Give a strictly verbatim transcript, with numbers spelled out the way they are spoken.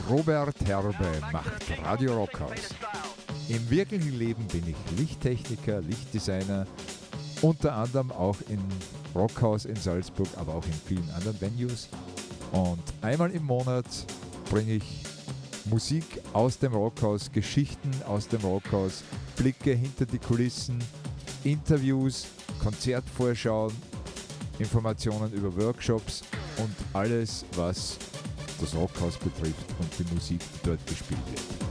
Robert Herbe macht Radio Rockhaus. Im wirklichen Leben bin ich Lichttechniker, Lichtdesigner, unter anderem auch im Rockhaus in Salzburg, aber auch in vielen anderen Venues. Und einmal im Monat bringe ich Musik aus dem Rockhaus, Geschichten aus dem Rockhaus, Blicke hinter die Kulissen, Interviews, Konzertvorschauen, Informationen über Workshops und alles, was das Rockhaus betrifft und die Musik, die dort gespielt wird.